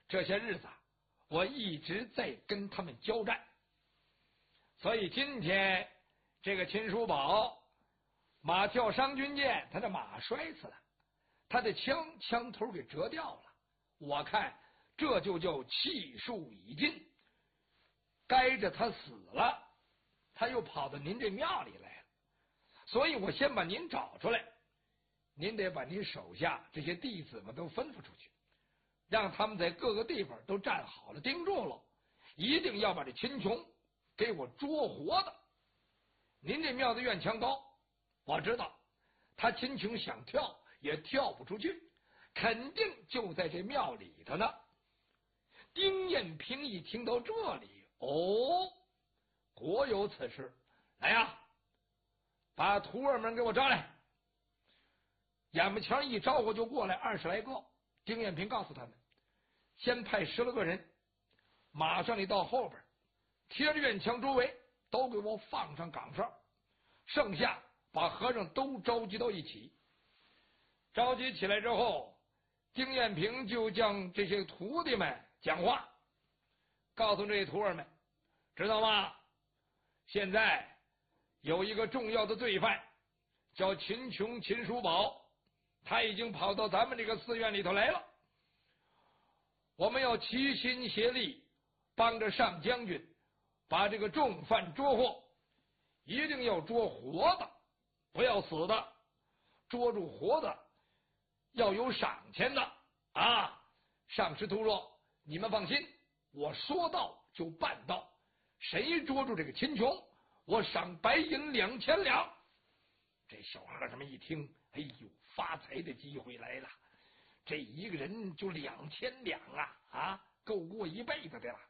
这些日子我一直在跟他们交战，所以今天这个秦叔宝马跳商军舰，他的马摔死了，他的枪头给折掉了，我看这就叫气数已尽，该着他死了，他又跑到您这庙里来了，所以我先把您找出来，您得把您手下这些弟子们都吩咐出去，让他们在各个地方都站好了盯住了，一定要把这秦琼给我捉活的。您这庙的院墙高，我知道他秦琼想跳也跳不出去，肯定就在这庙里头呢。丁彦平一听到这里，果有此事，来呀，把徒儿们给我招来。眼巴前一招呼就过来20来个。丁彦平告诉他们，先派10来个人马上你到后边贴着院墙周围都给我放上岗哨，剩下把和尚都召集到一起。召集起来之后，丁彦平就将这些徒弟们讲话，告诉这些徒儿们，知道吗？现在有一个重要的罪犯叫秦琼，秦叔宝，他已经跑到咱们这个寺院里头来了，我们要齐心协力帮着上将军把这个重犯捉获，一定要捉活的，不要死的，捉住活的要有赏钱的啊！上师徒说，你们放心，我说到就办到，谁捉住这个秦琼，我赏白银2000两。这小和尚们一听，哎呦，发财的机会来了，这一个人就2000两啊，够过一辈子的了。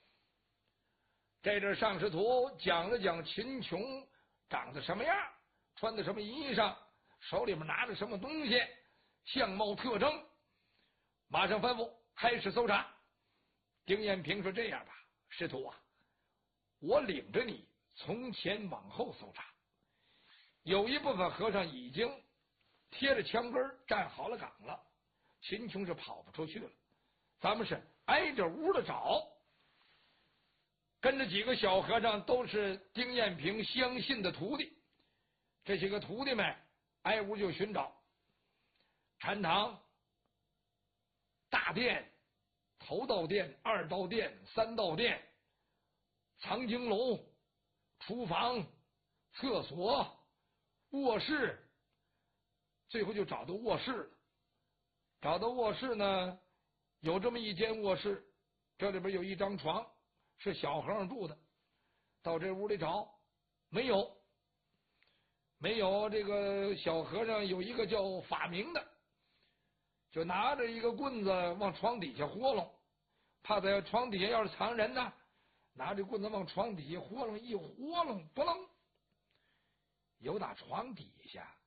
这上师徒讲了讲秦琼长得什么样，穿的什么衣裳，手里面拿着什么东西，相貌特征，马上吩咐开始搜查。丁彦平说，这样吧，师徒啊，我领着你从前往后搜查，有一部分和尚已经贴着墙根站好了岗了，秦琼是跑不出去了，咱们是挨着屋的找。跟着几个小和尚都是丁彦平相信的徒弟，这些个徒弟们挨屋就寻找，禅堂、大殿、头道殿、二道殿、三道殿、藏经楼、厨房、厕所、卧室，最后就找到卧室了。找到卧室呢，有这么一间卧室，这里边有一张床，是小和尚住的。到这屋里找，没有这个小和尚有一个叫法明的，就拿着一个棍子往床底下豁弄，怕在床底下要是藏人呢，拿着棍子往床底下豁弄，一豁弄，不楞，有打床底下